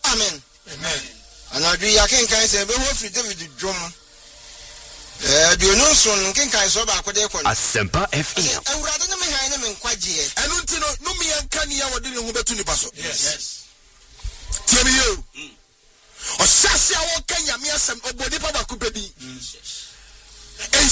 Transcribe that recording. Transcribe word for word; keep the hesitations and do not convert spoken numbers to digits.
Amen. Amen. And I do yakin can say, be hopefully David drum. Eh, do no son kin kan so ba ko de kon. Asempa F M. Awurade na me han na me nkwaje. Enu nti no no me yanka ne ya wode ne ho betu ni baso. Yes. Yes. Tiemi yo. O sase a wo kanya me asem obodi pa ba ko pedi.